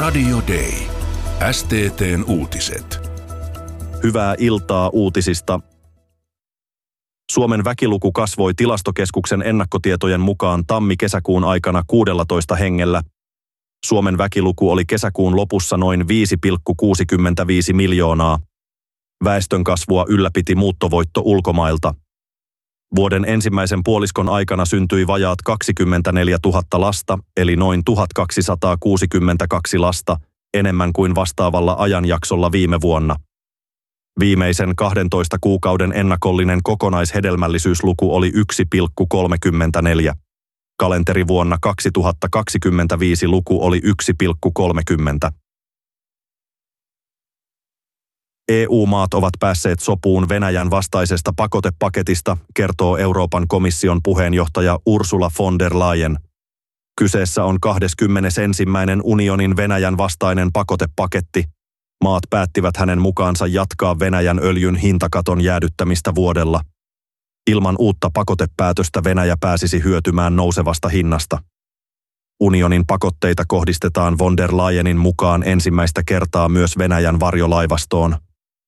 Radio Day. STT:n uutiset. Hyvää iltaa uutisista. Suomen väkiluku kasvoi Tilastokeskuksen ennakkotietojen mukaan tammi-kesäkuun aikana 16 hengellä. Suomen väkiluku oli kesäkuun lopussa noin 5,65 miljoonaa. Väestönkasvua ylläpiti muuttovoitto ulkomailta. Vuoden ensimmäisen puoliskon aikana syntyi vajaat 24 000 lasta, eli noin 1262 lasta, enemmän kuin vastaavalla ajanjaksolla viime vuonna. Viimeisen 12 kuukauden ennakollinen kokonaishedelmällisyysluku oli 1,34. Kalenterivuonna 2025 luku oli 1,30. EU-maat ovat päässeet sopuun Venäjän vastaisesta pakotepaketista, kertoo Euroopan komission puheenjohtaja Ursula von der Leyen. Kyseessä on 21. unionin Venäjän vastainen pakotepaketti. Maat päättivät hänen mukaansa jatkaa Venäjän öljyn hintakaton jäädyttämistä vuodella. Ilman uutta pakotepäätöstä Venäjä pääsisi hyötymään nousevasta hinnasta. Unionin pakotteita kohdistetaan von der Leyenin mukaan ensimmäistä kertaa myös Venäjän varjolaivastoon.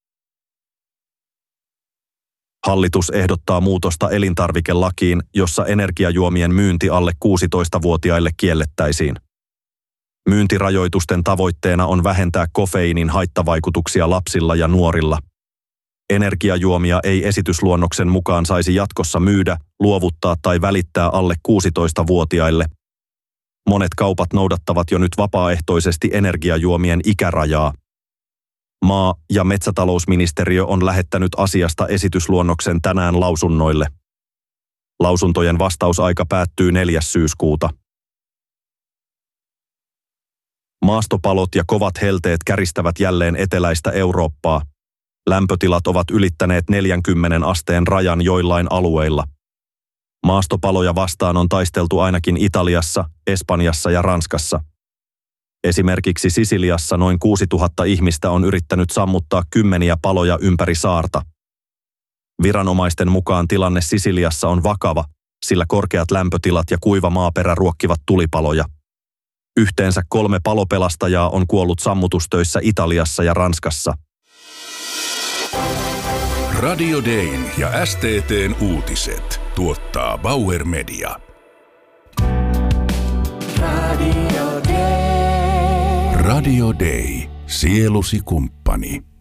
Hallitus ehdottaa muutosta elintarvikelakiin, jossa energiajuomien myynti alle 16-vuotiaille kiellettäisiin. Myyntirajoitusten tavoitteena on vähentää kofeiinin haittavaikutuksia lapsilla ja nuorilla. Energiajuomia ei esitysluonnoksen mukaan saisi jatkossa myydä, luovuttaa tai välittää alle 16-vuotiaille. Monet kaupat noudattavat jo nyt vapaaehtoisesti energiajuomien ikärajaa. Maa- ja metsätalousministeriö on lähettänyt asiasta esitysluonnoksen tänään lausunnoille. Lausuntojen vastausaika päättyy 4. syyskuuta. Maastopalot ja kovat helteet käristävät jälleen eteläistä Eurooppaa. Lämpötilat ovat ylittäneet 40 asteen rajan joillain alueilla. Maastopaloja vastaan on taisteltu ainakin Italiassa, Espanjassa ja Ranskassa. Esimerkiksi Sisiliassa noin 6000 ihmistä on yrittänyt sammuttaa kymmeniä paloja ympäri saarta. Viranomaisten mukaan tilanne Sisiliassa on vakava, sillä korkeat lämpötilat ja kuiva maaperä ruokkivat tulipaloja. Yhteensä 3 palopelastajaa on kuollut sammutustöissä Italiassa ja Ranskassa. Radio Dayn ja STT:n uutiset tuottaa Bauer Media. Radio Day. Sielusi kumppani.